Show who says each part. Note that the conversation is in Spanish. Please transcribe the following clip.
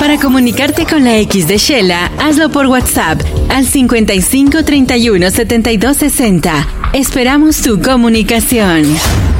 Speaker 1: Para comunicarte con la X de Shela, hazlo por WhatsApp al 55 31 72 60. Esperamos tu comunicación.